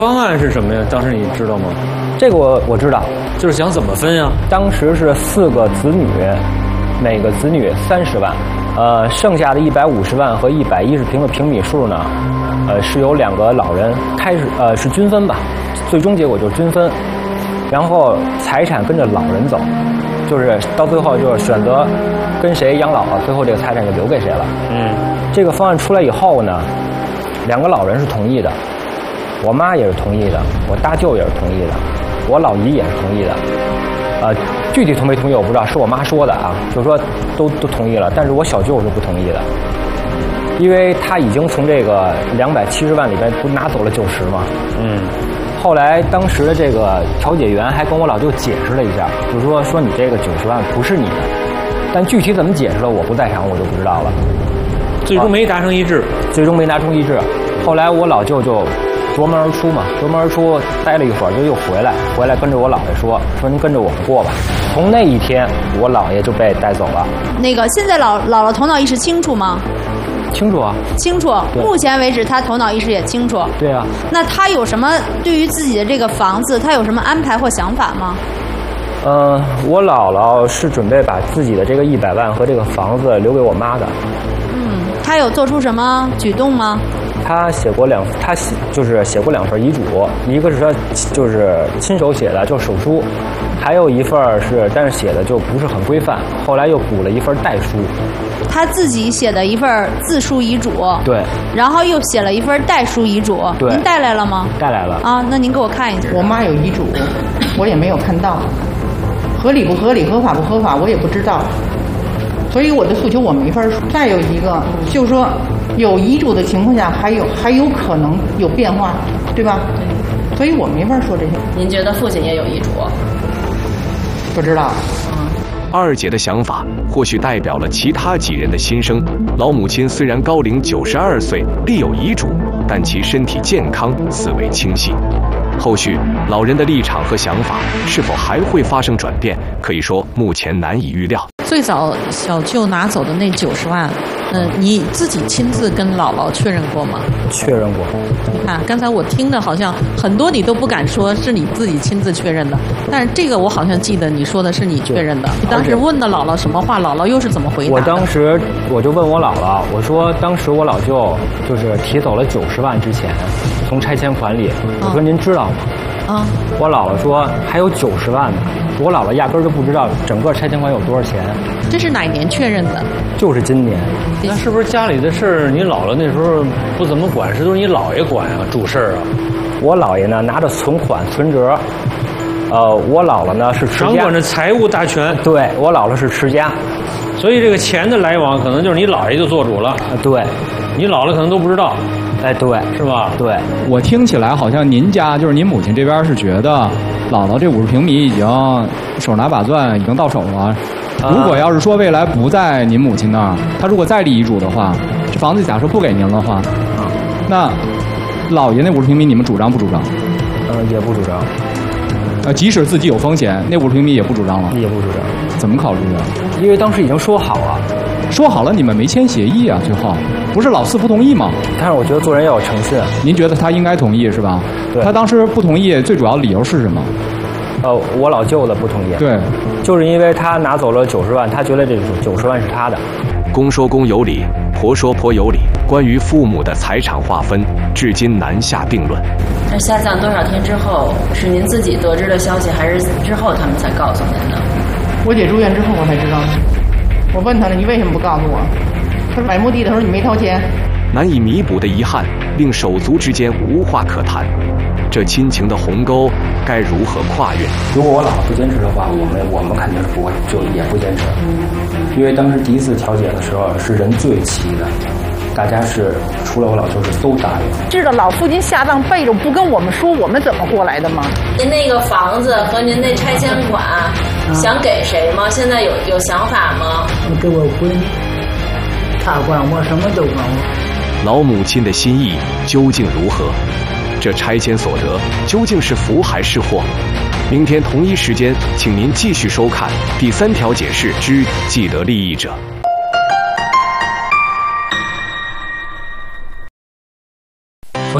方案是什么呀？当时你知道吗？ 这个我知道， 就是想怎么分呀？ 当时是4个子女，每个子女30万，剩下的150万和110平的平米数呢，是由2个老人开始是均分吧，最终结果就是均分，然后财产跟着老人走，就是到最后就是选择跟谁养老，最后这个财产就留给谁了。这个方案出来以后呢，2个老人是同意的，我妈也是同意的，我大舅也是同意的，我老姨也是同意的。具体同没同意我不知道，是我妈说的啊，就是说都同意了，但是我小舅是不同意的，因为他已经从这个270万里边不拿走了90吗？后来当时的这个调解员还跟我老舅解释了一下，就是说你这个90万不是你的，但具体怎么解释了我不在场，我就不知道了。 最终没达成一致。 最终没达成一致。后来我老舅就夺门而出嘛，夺门而出待了一会儿就又回来跟着我姥爷说您跟着我们过吧。从那一天我姥爷就被带走了。 那个现在姥姥头脑意识清楚吗？ 清楚啊， 清楚。目前为止他头脑意识也清楚。 对啊。 那他有什么对于自己的这个房子他有什么安排或想法吗？ 我姥姥是准备把自己的这个100万和这个房子留给我妈的。 他有做出什么举动吗？ 他写过2份遗嘱，一个是他就是亲手写的，就是手书，还有一份是，但是写的就不是很规范，后来又补了一份代书。 他自己写的一份自书遗嘱， 对， 然后又写了一份代书遗嘱， 对， 您带来了吗？ 带来了啊，那您给我看一下。 我妈有遗嘱，我也没有看到，合理不合理，合法不合法，我也不知道。所以我的诉求我没法说。再有一个就是说，有遗嘱的情况下，还有可能有变化，对吧？对。所以我没法说这些。 您觉得父亲也有遗嘱？ 不知道。 二姐的想法或许代表了其他几人的心声。老母亲虽然高龄92岁，立有遗嘱，但其身体健康，思维清晰。后续老人的立场和想法是否还会发生转变，可以说目前难以预料。 最早小舅拿走的那90万，你自己亲自跟姥姥确认过吗？ 确认过。 你看，刚才我听的好像很多你都不敢说是你自己亲自确认的，但是这个我好像记得你说的是你确认的。你当时问的姥姥什么话，姥姥又是怎么回答的？ 我当时我就问我姥姥，我说当时我老舅就是提走了90万之前，从拆迁款里，我说您知道吗？我姥姥说还有90万呢。我姥姥压根儿就不知道整个拆迁款有多少钱。 这是哪年确认的？ 就是今年。 那是不是家里的事儿，你姥姥那时候不怎么管，是都是你姥爷管啊，主事儿啊？ 我姥爷呢拿着存款存折，我姥姥呢是持家， 掌管着财务大权。 对，我姥姥是持家， 所以这个钱的来往可能就是你姥爷就做主了。 对， 你姥姥可能都不知道。 哎，对， 是吧？ 对， 我听起来好像您家就是您母亲这边是觉得姥姥这50平米已经手拿把攥，已经到手了。如果要是说未来不在您母亲那儿，她如果再立遗嘱的话，这房子假设不给您的话，那姥爷那50平米你们主张不主张？ 也不主张。 即使自己有风险，那50平米也不主张了。 也不主张。 怎么考虑的？ 因为当时已经说好了。 说好了，你们没签协议啊，最后不是老四不同意吗？ 但是我觉得做人要有诚信。 您觉得他应该同意是吧？ 对。 他当时不同意，最主要的理由是什么？ 我老舅的不同意。 对， 就是因为他拿走了90万，他觉得这90万是他的。 公说公有理，婆说婆有理。关于父母的财产划分，至今难下定论。 那下葬多少天之后，是您自己得知的消息，还是之后他们才告诉您的？ 我姐住院之后我才知道的。我问他了，你为什么不告诉我？他说买墓地的时候你没掏钱。 难以弥补的遗憾，令手足之间无话可谈。这亲情的鸿沟该如何跨越？ 如果我姥姥不坚持的话，我们肯定是不会，就也不坚持。因为当时第一次调解的时候是人最齐的，大家是除了我老舅是都答应。 知道老父亲下葬备着不跟我们说，我们怎么过来的吗？ 您那个房子和您那拆迁款，想给谁吗？现在有想法吗？ 给我闺女，她管我什么都管我。 老母亲的心意究竟如何？这拆迁所得究竟是福还是祸？明天同一时间，请您继续收看第3条解释之既得利益者。 我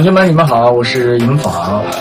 同学们，你们好，我是尹昉。